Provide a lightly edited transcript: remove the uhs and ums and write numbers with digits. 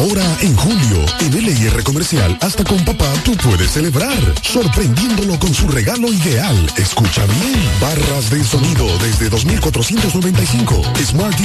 Ahora, en julio, en LIR Comercial, hasta con papá tú puedes celebrar, sorprendiéndolo con su regalo ideal. Escucha bien, barras de sonido desde 2.495, Smart